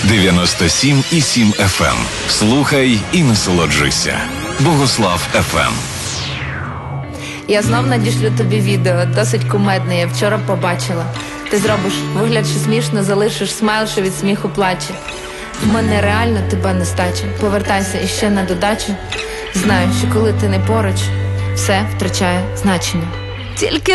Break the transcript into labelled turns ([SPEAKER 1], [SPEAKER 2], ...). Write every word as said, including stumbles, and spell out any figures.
[SPEAKER 1] дев'яносто сім і сім еф ем. Слухай і насолоджуйся. Богослав еф ем.
[SPEAKER 2] Я знов надішлю тобі відео, досить кумедне, я вчора побачила. Ти зробиш вигляд, що смішно, залишиш смайл, що від сміху плаче. В мене реально тебе нестача. Повертайся іще на додачу. Знаю, що коли ти не поруч, все втрачає значення. Тільки